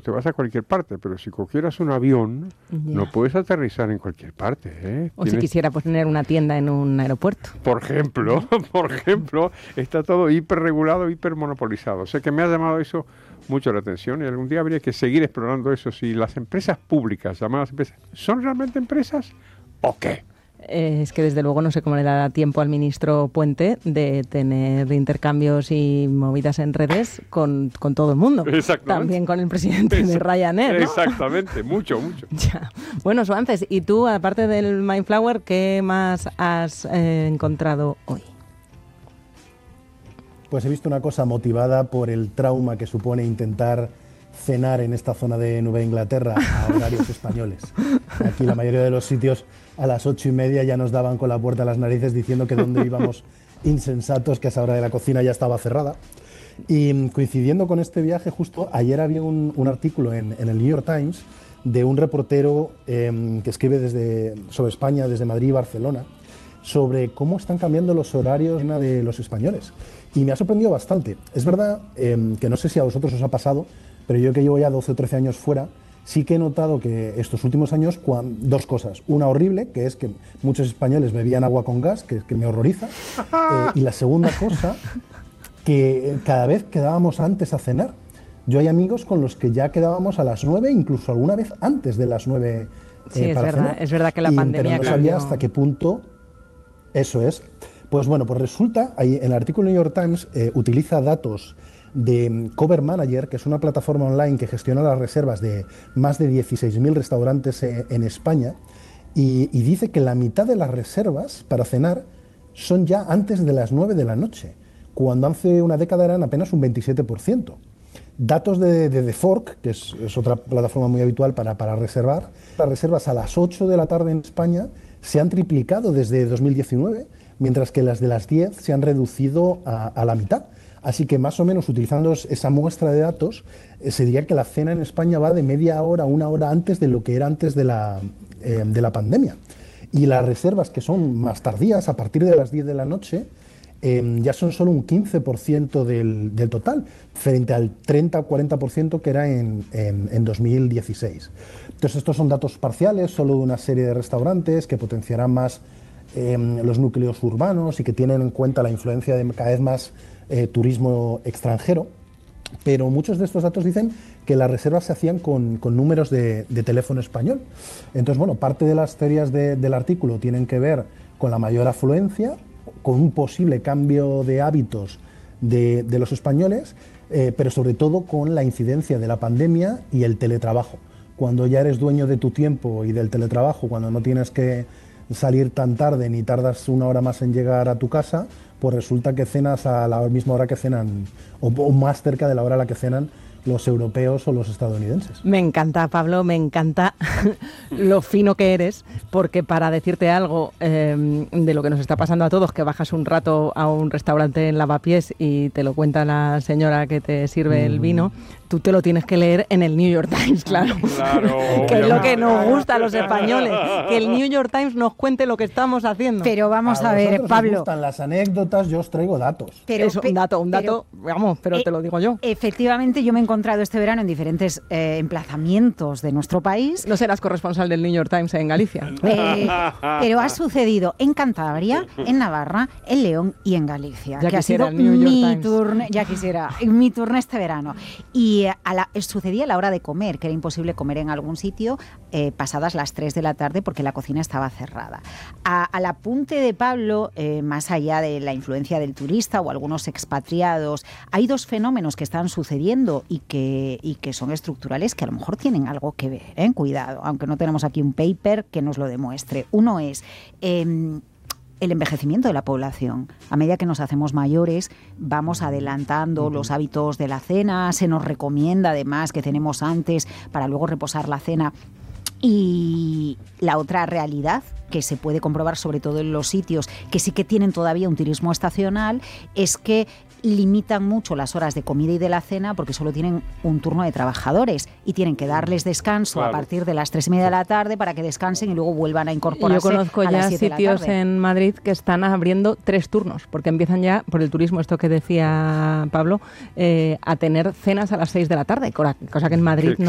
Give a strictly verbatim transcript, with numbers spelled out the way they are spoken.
pues te vas a cualquier parte, pero si cogieras un avión, Ya. no puedes aterrizar en cualquier parte, ¿eh? O si quisiera pues, tener una tienda en un aeropuerto. Por ejemplo, por ejemplo, está todo hiperregulado, hipermonopolizado. O sea que me ha llamado eso mucho la atención y algún día habría que seguir explorando eso. Si las empresas públicas, llamadas empresas, ¿son realmente empresas o qué? Eh, es que desde luego no sé cómo le dará tiempo al ministro Puente de tener intercambios y movidas en redes con, con todo el mundo. Exactamente. También con el presidente de Ryanair, ¿no? Exactamente, mucho, mucho. Ya. Bueno, Suances, ¿y tú, aparte del Mindflower, qué más has eh, encontrado hoy? Pues he visto una cosa motivada por el trauma que supone intentar cenar en esta zona de Nueva Inglaterra a horarios españoles. Aquí la mayoría de los sitios a las ocho y media ya nos daban con la puerta a las narices diciendo que dónde íbamos insensatos, que a esa hora de la cocina ya estaba cerrada. Y coincidiendo con este viaje, justo ayer había un, un artículo en, en el New York Times de un reportero eh, que escribe desde, sobre España, desde Madrid y Barcelona, sobre cómo están cambiando los horarios de los españoles. Y me ha sorprendido bastante. Es verdad eh, que no sé si a vosotros os ha pasado, pero yo que llevo ya doce o trece años fuera, sí que he notado que estos últimos años, cuan, dos cosas. Una horrible, que es que muchos españoles bebían agua con gas, que, que me horroriza. Eh, y la segunda cosa, que cada vez quedábamos antes a cenar. Yo hay amigos con los que ya quedábamos a las nueve, incluso alguna vez antes de las nueve. Eh, Sí, es para verdad, cenar. es verdad que la y, pandemia pero no sabía cambió. hasta qué punto eso es. Pues bueno, pues resulta, ahí en el artículo New York Times eh, utiliza datos de Cover Manager, que es una plataforma online que gestiona las reservas de más de dieciséis mil restaurantes eh, en España, y, y dice que la mitad de las reservas para cenar son ya antes de las nueve de la noche, cuando hace una década eran apenas un veintisiete por ciento. Datos de, de The Fork, que es, es otra plataforma muy habitual para, para reservar, las reservas a las ocho de la tarde en España se han triplicado desde dos mil diecinueve, mientras que las de las diez se han reducido a, a la mitad. Así que más o menos utilizando esa muestra de datos, eh, se diría que la cena en España va de media hora a una hora antes de lo que era antes de la, eh, de la pandemia. Y las reservas que son más tardías, a partir de las diez de la noche, eh, ya son solo un quince por ciento del, del total, frente al treinta o cuarenta por ciento que era en, en, en dos mil dieciséis. Entonces estos son datos parciales, solo de una serie de restaurantes que potenciarán más eh, los núcleos urbanos y que tienen en cuenta la influencia de cada vez más Eh, turismo extranjero, pero muchos de estos datos dicen que las reservas se hacían con, con números de, de teléfono español. Entonces, bueno, parte de las teorías de, del artículo tienen que ver con la mayor afluencia, con un posible cambio de hábitos de, de los españoles, eh, pero sobre todo con la incidencia de la pandemia y el teletrabajo. Cuando ya eres dueño de tu tiempo y del teletrabajo, cuando no tienes que salir tan tarde ni tardas una hora más en llegar a tu casa, pues resulta que cenas a la misma hora que cenan, o, o más cerca de la hora a la que cenan los europeos o los estadounidenses. Me encanta, Pablo, me encanta lo fino que eres, porque para decirte algo eh, de lo que nos está pasando a todos, que bajas un rato a un restaurante en Lavapiés y te lo cuenta la señora que te sirve mm. el vino, tú te lo tienes que leer en el New York Times, claro, claro que es lo que nos gusta a los españoles, que el New York Times nos cuente lo que estamos haciendo. Pero vamos a, a ver, Pablo. Os gustan las anécdotas, yo os traigo datos. Pero, Eso, un dato, un dato, pero, vamos, pero eh, te lo digo yo. Efectivamente, yo me he encontrado este verano en diferentes eh, emplazamientos de nuestro país. No serás corresponsal del New York Times en Galicia. Eh, pero ha sucedido en Cantabria, en Navarra, en León y en Galicia. Ya que ha sido mi turno, ya quisiera, mi turno este verano. Y a la, sucedía a la hora de comer, que era imposible comer en algún sitio eh, pasadas las tres de la tarde porque la cocina estaba cerrada. A, al apunte de Pablo, eh, más allá de la influencia del turista o algunos expatriados, hay dos fenómenos que están sucediendo y que y que son estructurales, que a lo mejor tienen algo que ver, ¿eh? Cuidado, aunque no tenemos aquí un paper que nos lo demuestre. Uno es eh, el envejecimiento de la población. A medida que nos hacemos mayores, vamos adelantando los hábitos de la cena, se nos recomienda además que cenemos antes para luego reposar la cena. Y la otra realidad, que se puede comprobar sobre todo en los sitios que sí que tienen todavía un turismo estacional, es que limitan mucho las horas de comida y de la cena porque solo tienen un turno de trabajadores y tienen que darles descanso claro. a partir de las tres y media de la tarde para que descansen y luego vuelvan a incorporarse. Yo conozco a las ya siete sitios de la tarde. En Madrid que están abriendo tres turnos porque empiezan ya, por el turismo, esto que decía Pablo, eh, a tener cenas a las seis de la tarde, cosa que en Madrid sí. no